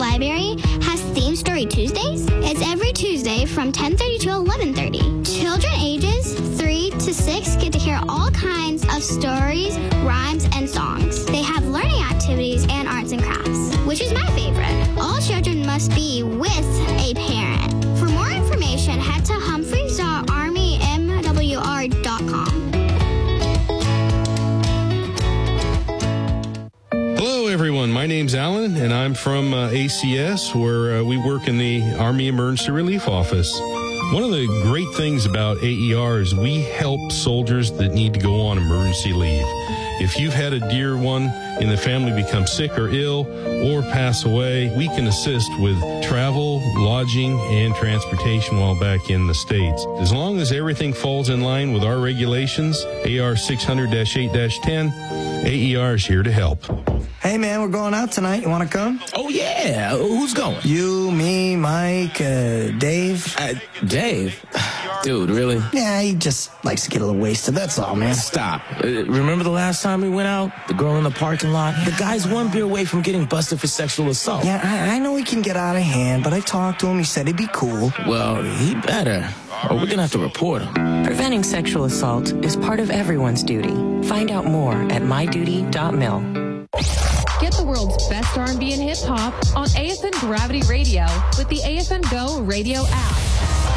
Library has Theme Story Tuesdays. It's every Tuesday from 10:30 to 11:30. Children ages 3 to 6 get to hear all kinds of stories, rhymes, and songs. They have learning activities and arts and crafts, which is my favorite. All children must be with a parent. For more information, head to humphreys.armymwr.com. Hello, everyone. My name's Alan, and I'm from ACS, where we work in the Army Emergency Relief Office. One of the great things about AER is we help soldiers that need to go on emergency leave. If you've had a dear one in the family become sick or ill or pass away, we can assist with travel, lodging, and transportation while back in the States. As long as everything falls in line with our regulations, AR 600-8-10, AER is here to help. Hey, man, we're going out tonight. You want to come? Oh, yeah. Who's going? You, me, Mike, Dave. Dave? Dude, really? Yeah, he just likes to get a little wasted. That's all, man. Stop. Remember the last time we went out? The girl in the parking lot? The guy's one beer away from getting busted for sexual assault. Yeah, I know he can get out of hand, but I talked to him. He said he'd be cool. Well, he better, or we're going to have to report him. Preventing sexual assault is part of everyone's duty. Find out more at myduty.mil. Get the world's best R&B and hip-hop on AFN Gravity Radio with the AFN Go radio app.